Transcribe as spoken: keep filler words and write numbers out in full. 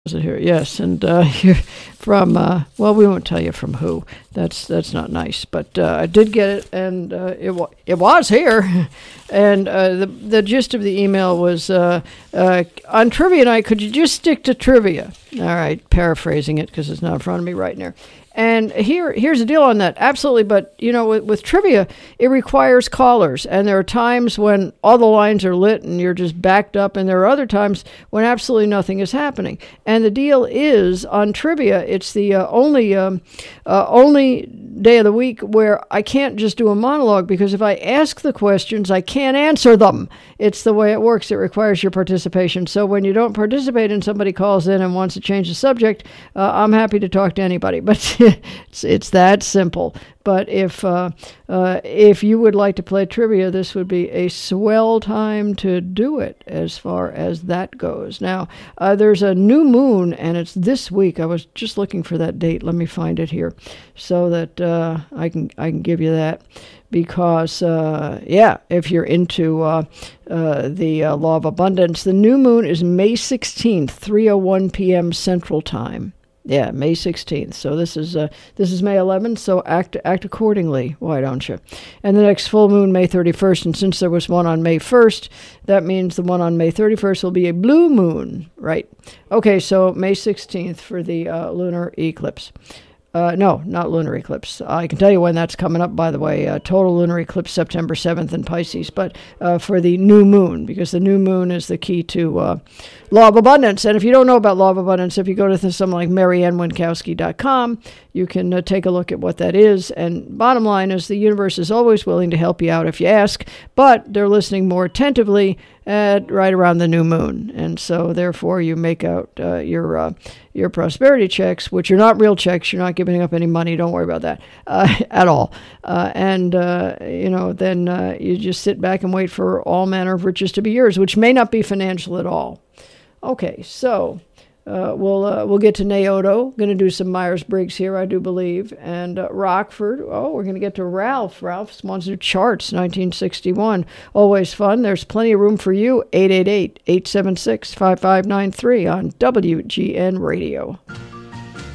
Is it here? Yes, and uh, here from uh, well, we won't tell you from who. That's that's not nice, but uh, I did get it, and uh, it wa- it was here, and uh, the the gist of the email was uh, uh, on trivia night. Could you just stick to trivia? All right, paraphrasing it because it's not in front of me right now. And here, here's the deal on that. Absolutely, but you know, with, with trivia, it requires callers, and there are times when all the lines are lit and you're just backed up, and there are other times when absolutely nothing is happening. And the deal is on trivia, it's the uh, only um, uh, only day of the week where I can't just do a monologue, because if I ask the questions, I can't answer them. It's the way it works. It requires your participation. So when you don't participate and somebody calls in and wants to change the subject, uh, I'm happy to talk to anybody. But it's it's that simple. But if uh, uh, if you would like to play trivia, this would be a swell time to do it as far as that goes. Now, uh, there's a new moon, and it's this week. I was just looking for that date. Let me find it here so that uh, I can I can give you that. Because, uh, yeah, if you're into uh, uh, the uh, law of abundance, the new moon is May sixteenth, three oh one p.m. Central Time. Yeah, May sixteenth. So this is uh, this is May eleventh, so act act accordingly, why don't you? And the next full moon, May thirty-first, and since there was one on May first, that means the one on May thirty-first will be a blue moon, right? Okay, so May sixteenth for the uh, lunar eclipse. Uh, no, not lunar eclipse. I can tell you when that's coming up, by the way. Uh, total lunar eclipse, September seventh in Pisces. But uh, for the new moon, because the new moon is the key to uh, law of abundance. And if you don't know about law of abundance, if you go to th- something like Mary Ann Winkowski dot com, you can uh, take a look at what that is. And bottom line is the universe is always willing to help you out if you ask, but they're listening more attentively at right around the new moon. And so therefore you make out uh, your uh, your prosperity checks, which are not real checks. You're not giving up any money. Don't worry about that uh, at all. Uh, and, uh, you know, then uh, you just sit back and wait for all manner of riches to be yours, which may not be financial at all. Okay, so uh, we'll uh, we'll get to Naoto. Going to do some Myers-Briggs here, I do believe. And uh, Rockford. Oh, we're going to get to Ralph. Ralph wants to do charts, nineteen sixty-one. Always fun. There's plenty of room for you. eight eight eight, eight seven six, five five nine three on W G N Radio.